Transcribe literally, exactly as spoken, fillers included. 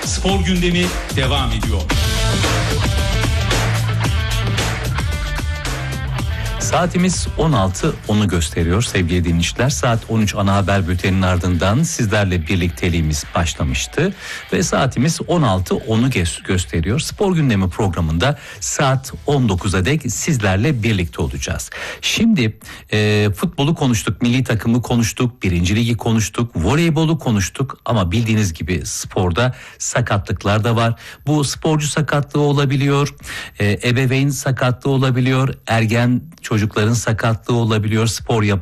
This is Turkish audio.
Spor gündemi devam ediyor. Saatimiz on altı onu gösteriyor sevgili dinleyiciler. Saat on üç ana haber bülteninin ardından sizlerle birlikteliğimiz başlamıştı. Ve saatimiz on altı onu gösteriyor. Spor gündemi programında saat on dokuza dek sizlerle birlikte olacağız. Şimdi e, futbolu konuştuk, milli takımı konuştuk, birinci ligi konuştuk, voleybolu konuştuk. Ama bildiğiniz gibi sporda sakatlıklar da var. Bu sporcu sakatlığı olabiliyor, e, ebeveyn sakatlığı olabiliyor, ergen çocukların sakatlığı olabiliyor, spor yap